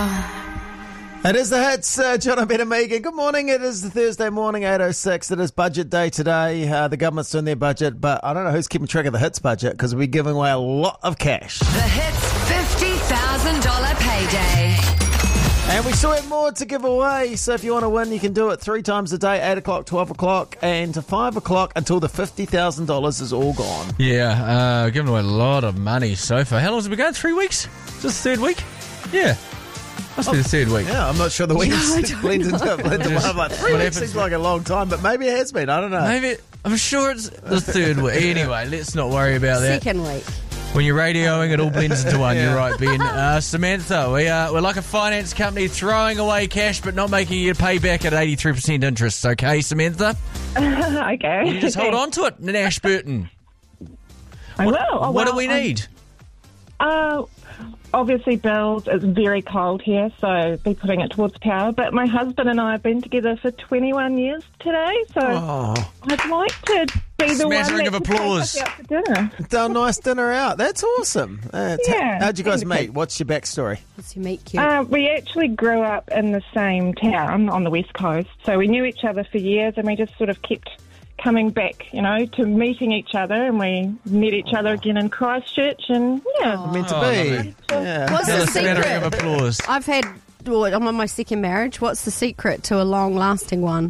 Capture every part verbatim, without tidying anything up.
It is the hits, uh, John and Ben and Megan. Good morning. It is the Thursday morning, eight oh six. It is budget day today. Uh, the government's doing their budget, but I don't know who's keeping track of the hits budget because we're giving away a lot of cash. The Hits fifty thousand dollars payday. And we still have more to give away, so if you want to win, you can do it three times a day, eight o'clock, twelve o'clock, and to five o'clock until the fifty thousand dollars is all gone. Yeah, uh, giving away a lot of money so far. How long has it been going? Three weeks? Just the third week? Yeah. Must be the third week. Yeah, I'm not sure the weeks blend into blend into one. I'm like, three What weeks happens- seems like a long time, but maybe it has been. I don't know. Maybe, I'm sure it's the third week. Anyway, let's not worry about that. Second week. When you're radioing, it all blends into one. Yeah. You're right, Ben. Uh, Samantha, we are, we're like a finance company throwing away cash but not making you pay back at eighty-three percent interest. Okay, Samantha? Okay. You just hold on to it in Ashburton. I will. Oh, What well, do we I- need? Uh, obviously, bills. It's very cold here, so be putting it towards power. But my husband and I have been together for twenty-one years today, so Oh, I'd like to be the one Smattering that of can take applause. us out for dinner. done a nice dinner out. That's awesome. Uh, t- Yeah. How'd you guys Kind of meet? What's your backstory? What's your meet cute? Uh, we actually grew up in the same town on the west coast, so we knew each other for years, and we just sort of kept coming back, you know, to meeting each other, and we met each other again in Christchurch, and yeah. Meant to Oh, be. lovely. Yeah. What's Tell the us a smattering secret? of applause. I've had, well, I'm on my second marriage. What's the secret to a long-lasting one?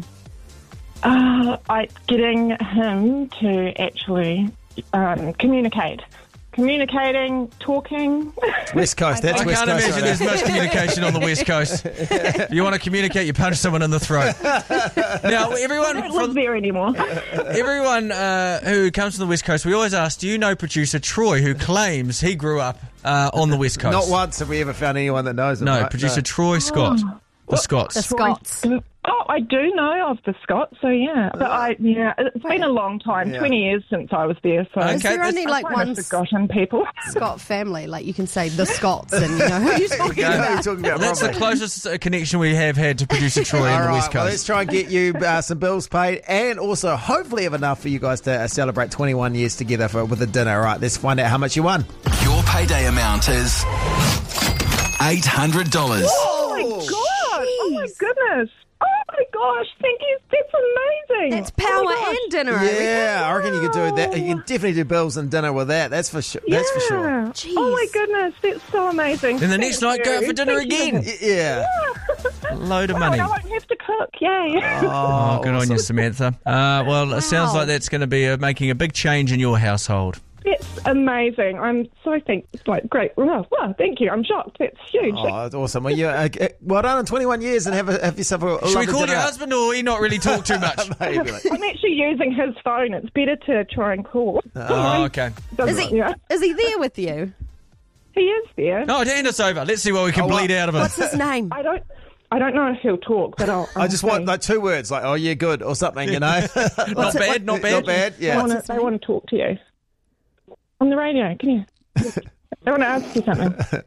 Uh, I, getting him to actually um, communicate. Communicating, talking. West Coast. That's I West can't Coast. imagine right there's there. much communication on the West Coast. If you want to communicate, you punch someone in the throat. Now, everyone I don't live from, there anymore. everyone uh, who comes from the West Coast, we always ask, do you know producer Troy, who claims he grew up uh, on the West Coast? Not once have we ever found anyone that knows him. No, right? producer Troy Scott. The Scots. The Scots. Oh, I do know of the Scots, so yeah. But I, yeah, it's been a long time, Yeah. twenty years since I was there, so Okay, Is there that's- only I've like kind one of forgotten people. Scott family? Like you can say the Scots and you know who you're talking You know who you're about. talking about, That's the probably. closest uh, connection we have had to producer Troy All on the right, West well, Coast. let's try and get you uh, some bills paid and also hopefully have enough for you guys to uh, celebrate twenty-one years together for, with a dinner. All right, let's find out how much you won. Your payday amount is eight hundred dollars. Oh my god! Oh my goodness! Oh my gosh! Thank you. That's amazing. That's Oh power my gosh. and dinner. I Yeah, I reckon you could do that. You can definitely do bills and dinner with that. That's for sure. That's for sure. Yeah. Jeez. Oh my goodness! That's so amazing. Then the next Thank night, go out you. for dinner Thank you. again. Y- Yeah. Load of Wow, money. I won't have to cook. Yay! Oh, good on you, Samantha. Uh, well, it sounds Wow. like that's going to be uh, making a big change in your household. That's amazing. I'm so thank. Like great. Wow, wow, thank you. I'm shocked. That's huge. Oh, that's awesome. Well, you, uh, uh, well done on twenty-one years and have, a, have yourself a, a Should we lovely call dinner your out. husband, or he not really talk too much? Maybe, like- I'm actually using his phone. It's better to try and call. Oh, okay. Doesn't Is it? he, Yeah. is he there with you? He is there. Oh, hand us over. Let's see what we can Oh, bleed well, out of him. What's his name? I don't. I don't know if he'll talk, but I'll. I just want like two words, like "oh yeah, good" or something, you know. Not bad, not bad. Not bad. They Yeah. want to. They want to talk to you on the radio. Can you? They want to ask you something.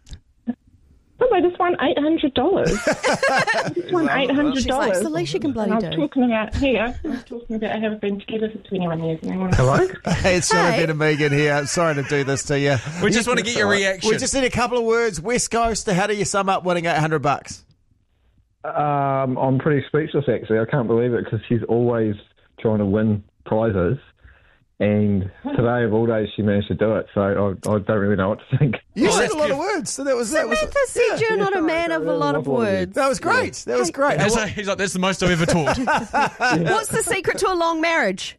Oh, I just won eight hundred dollars. I just won eight hundred She's like, dollars. it's the least you can bloody I was do. talking about here. I was talking about I haven't been together for twenty-one years. And they want to Hello. Hey, it's John Hey. Ben and Megan here. I'm sorry to do this to you. We just want to get your reaction. We just need a couple of words. West Coast. How do you sum up winning eight hundred bucks? Um, I'm pretty speechless, actually. I can't believe it because she's always trying to win prizes. And today, of all days, she managed to do it. So I, I don't really know what to think. You Well, said that's a lot good. of words, so that was that was Samantha said you're not a man of a lot of words. that was great. That was great. He's like, he's like, that's the most I've ever talked. What's the secret to a long marriage?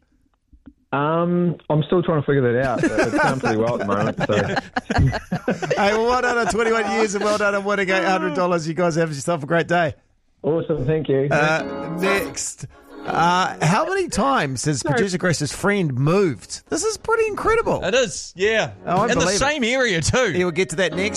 Um, I'm still trying to figure that out. It's going pretty well at the moment. So. Hey, well, well done on twenty-one years and well done on winning eight hundred dollars. You guys have yourself a great day. Awesome, thank you. Uh, next. Uh, how many times has producer Grace's friend moved? This is pretty incredible. It is, yeah. Oh, I In the believe it. same area, too. He will get to that next.